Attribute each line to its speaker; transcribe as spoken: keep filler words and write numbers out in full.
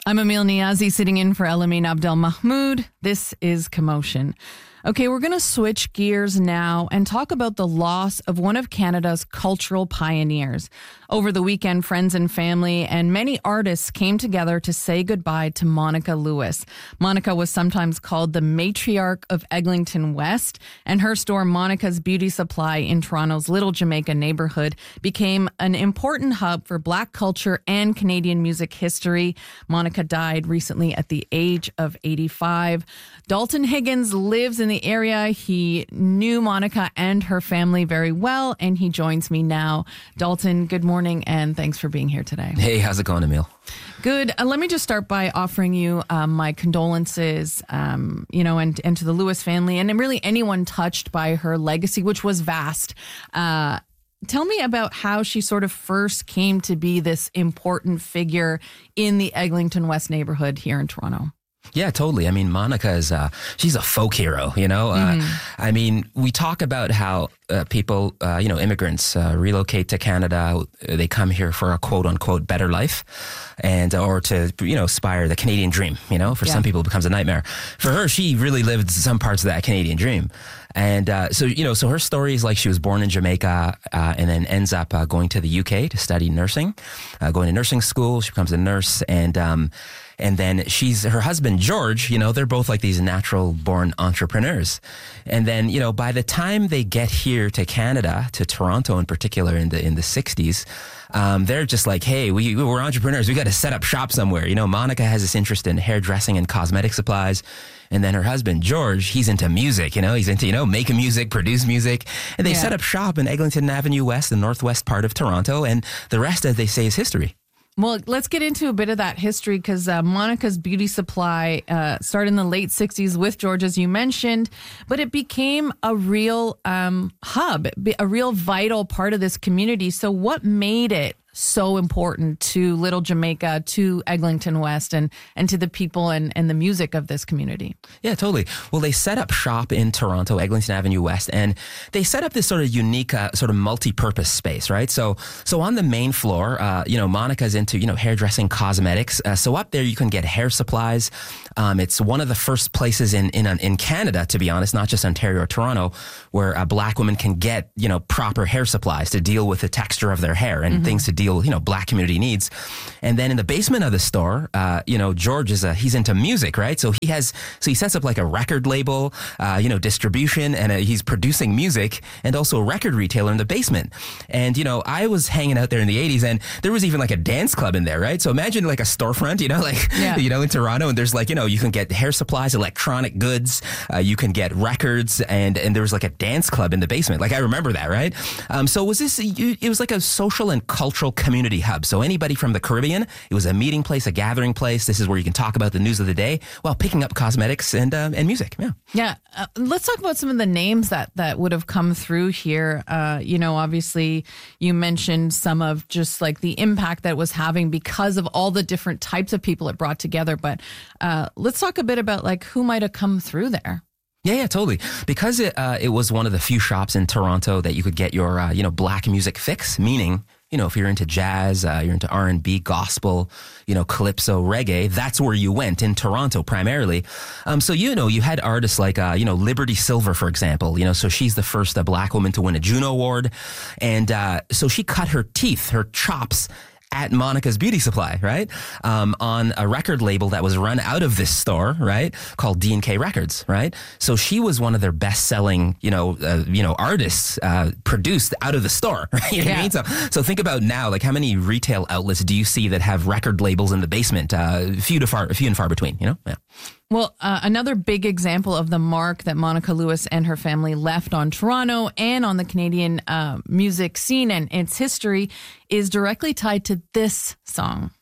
Speaker 1: I'm Emil Niazi sitting in for Elamin Abdel Mahmoud. This is Commotion. Okay, we're going to switch gears now and talk about the loss of one of Canada's cultural pioneers. Over the weekend, friends and family and many artists came together to say goodbye to Monica Lewis. Monica was sometimes called the matriarch of Eglinton West, and her store, Monica's Beauty Supply in Toronto's Little Jamaica neighborhood, became an important hub for Black culture and Canadian music history. Monica died recently at the age of eighty-five. Dalton Higgins lives in the area. He knew Monica and her family very well, and he joins me now. Dalton, good morning, and thanks for being here today.
Speaker 2: Hey, how's it going, Emil?
Speaker 1: Good. Uh, let me just start by offering you um, my condolences, um, you know, and, and to the Lewis family and really anyone touched by her legacy, which was vast. Uh, tell me about how she sort of first came to be this important figure in the Eglinton West neighborhood here in Toronto.
Speaker 2: Yeah, totally. I mean, Monica is, uh, she's a folk hero, you know? Mm-hmm. Uh, I mean, we talk about how uh, people, uh, you know, immigrants uh, relocate to Canada. They come here for a quote unquote better life and, or to, you know, aspire the Canadian dream, you know? For yeah. some people, it becomes a nightmare. For her, she really lived some parts of that Canadian dream. And uh, so, you know, so her story is like she was born in Jamaica uh, and then ends up uh, going to the U K to study nursing, uh, going to nursing school. She becomes a nurse and, um, and then she's, her husband, George, you know, they're both like these natural born entrepreneurs. And then, you know, by the time they get here to Canada, to Toronto in particular in the, in the sixties, um, they're just like, hey, we, we're entrepreneurs. We got to set up shop somewhere. You know, Monica has this interest in hairdressing and cosmetic supplies. And then her husband, George, he's into music, you know, he's into, you know, making music, produce music. And they yeah. set up shop in Eglinton Avenue West, the northwest part of Toronto. And the rest, as they say, is history.
Speaker 1: Well, let's get into a bit of that history because uh, Monica's Beauty Supply uh, started in the late sixties with George, as you mentioned, but it became a real um, hub, a real vital part of this community. So what made it so important to Little Jamaica, to Eglinton West, and and to the people and, and the music of this community?
Speaker 2: Yeah, totally. Well, they set up shop in Toronto, Eglinton Avenue West, and they set up this sort of unique, uh, sort of multi-purpose space, right? So, so on the main floor, uh, you know, Monica's into, you know, hairdressing, cosmetics. Uh, so up there, you can get hair supplies. Um, it's one of the first places in, in, in Canada, to be honest, not just Ontario or Toronto, where uh, Black women can get, you know, proper hair supplies to deal with the texture of their hair and mm-hmm. things to deal, you know, Black community needs. And then in the basement of the store, uh, you know, George is a, he's into music, right? So he has, so he sets up like a record label, uh, you know, distribution, and a, he's producing music and also a record retailer in the basement. And, you know, I was hanging out there in the eighties and there was even like a dance club in there, right? So imagine like a storefront, you know, like, yeah. you know, in Toronto, and there's like, you know, you can get hair supplies, electronic goods, uh, you can get records, and, and there was like a dance club in the basement. Like I remember that, right? Um, so was this, it was like a social and cultural community hub. So anybody from the Caribbean, it was a meeting place, a gathering place. This is where you can talk about the news of the day while picking up cosmetics and uh, and music. Yeah.
Speaker 1: Yeah. Uh, let's talk about some of the names that, that would have come through here. Uh, you know, obviously you mentioned some of just like the impact that it was having because of all the different types of people it brought together. But uh, let's talk a bit about like who might have come through there.
Speaker 2: Yeah, yeah, totally. Because it uh, it was one of the few shops in Toronto that you could get your, uh, you know, Black music fix, meaning, you know, if you're into jazz, uh, you're into R and B, gospel, you know, calypso, reggae, that's where you went in Toronto primarily. Um, so, you know, you had artists like, uh, you know, Liberty Silver, for example, you know, so she's the first uh, Black woman to win a Juno Award. And uh, so she cut her teeth, her chops, at Monica's Beauty Supply, right? Um, on a record label that was run out of this store, right? Called D and K Records, right? So she was one of their best-selling, you know, uh, you know, artists uh, produced out of the store, right? You know yeah. what I mean? So, so think about now, like how many retail outlets do you see that have record labels in the basement? Uh, few to far, few and far between, you know? Yeah.
Speaker 1: Well, uh, another big example of the mark that Monica Lewis and her family left on Toronto and on the Canadian uh, music scene and its history is directly tied to this song.